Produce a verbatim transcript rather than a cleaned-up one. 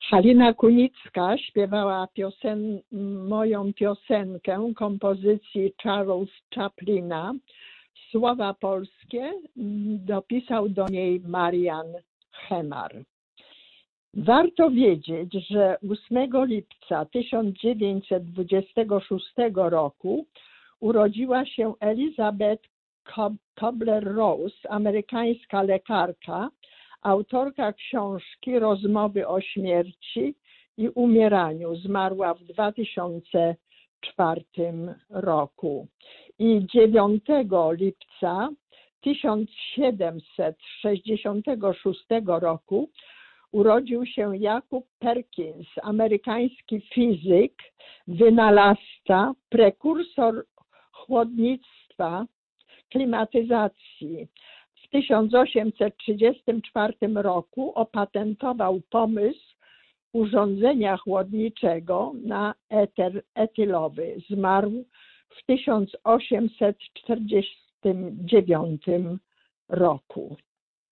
Halina Kunicka śpiewała piosen, moją piosenkę kompozycji Charles Chaplina. Słowa polskie dopisał do niej Marian Hemar. Warto wiedzieć, że ósmego lipca tysiąc dziewięćset dwudziestego szóstego roku urodziła się Elizabeth Kubler-Ross, amerykańska lekarka, autorka książki Rozmowy o śmierci i umieraniu. Zmarła w dwa tysiące czwartym roku. I dziewiątego lipca tysiąc siedemset sześćdziesiątego szóstego roku urodził się Jakub Perkins, amerykański fizyk, wynalazca, prekursor chłodnictwa, klimatyzacji. W tysiąc osiemset trzydziestym czwartym roku opatentował pomysł urządzenia chłodniczego na eter etylowy. Zmarł w tysiąc osiemset czterdziestym dziewiątym roku.